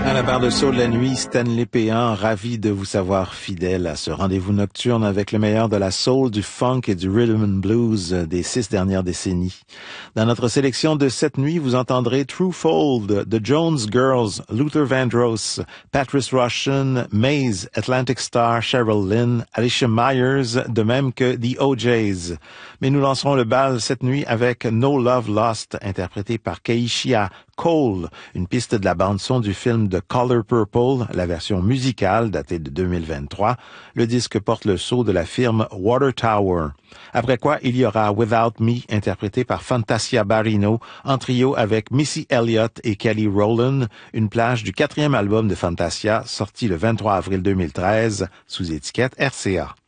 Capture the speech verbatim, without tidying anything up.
À la barre de saut de la nuit, Stanley Péan, ravi de vous savoir fidèle à ce rendez-vous nocturne avec le meilleur de la soul, du funk et du rhythm and blues des six dernières décennies. Dans notre sélection de cette nuit, vous entendrez True Fold, The Jones Girls, Luther Vandross, Patrice Rushen, Maze, Atlantic Star, Cheryl Lynn, Alicia Myers, de même que The O Js. Mais nous lancerons le bal cette nuit avec No Love Lost, interprété par Keishia Cole, une piste de la bande-son du film The Color Purple, la version musicale datée de deux mille vingt-trois. Le disque porte le sceau de la firme Water Tower. Après quoi, il y aura Without Me, interprété par Fantasia Barrino, en trio avec Missy Elliott et Kelly Rowland, une plage du quatrième album de Fantasia, sorti le vingt-trois avril deux mille treize, sous étiquette R C A.